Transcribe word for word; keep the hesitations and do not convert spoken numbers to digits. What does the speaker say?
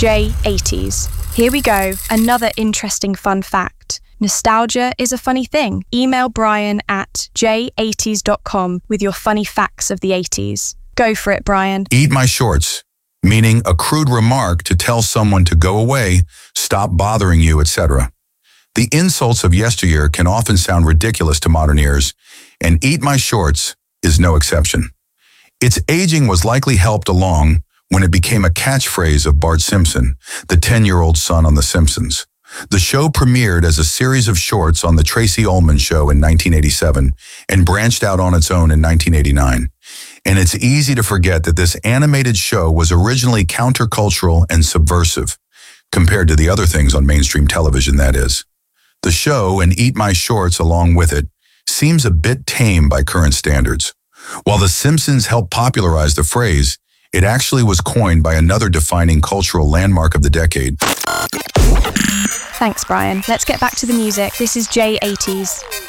J eighties. Here we go, another interesting fun fact. Nostalgia is a funny thing. Email Brian at j eighties dot com with your funny facts of the eighties. Go for it, Brian. Eat my shorts, meaning a crude remark to tell someone to go away, stop bothering you, et cetera. The insults of yesteryear can often sound ridiculous to modern ears, and eat my shorts is no exception. Its aging was likely helped along when it became a catchphrase of Bart Simpson, the ten-year-old son on The Simpsons. The show premiered as a series of shorts on The Tracy Ullman Show in nineteen eighty-seven and branched out on its own in nineteen eighty-nine. And it's easy to forget that this animated show was originally countercultural and subversive, compared to the other things on mainstream television, that is. The show, and Eat My Shorts along with it, seems a bit tame by current standards. While The Simpsons helped popularize the phrase, it actually was coined by another defining cultural landmark of the decade. Thanks, Brian. Let's get back to the music. This is J eighties.